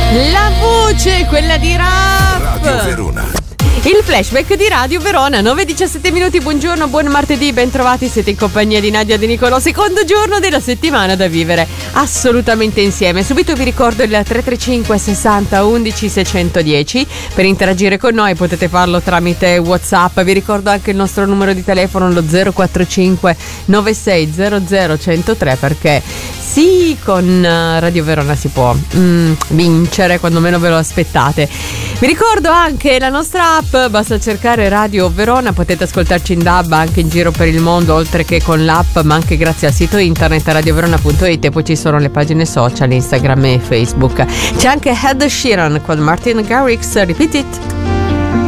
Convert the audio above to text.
La voce, quella di Rap. Radio Verona. Il flashback di Radio Verona, 9:17 minuti, buongiorno, buon martedì, bentrovati, siete in compagnia di Nadia De Nicolò, secondo giorno della settimana da vivere assolutamente insieme. Subito vi ricordo il 335 60 11 610, per interagire con noi potete farlo tramite WhatsApp, vi ricordo anche il nostro numero di telefono, lo 045 9600 103, perché sì, con Radio Verona si può vincere quando meno ve lo aspettate. Vi ricordo anche la nostra app, basta cercare Radio Verona, potete ascoltarci in DAB anche in giro per il mondo, oltre che con l'app, ma anche grazie al sito internet radioverona.it, e poi ci sono le pagine social, Instagram e Facebook. C'è anche Ed Sheeran con Martin Garrix, Repeat It.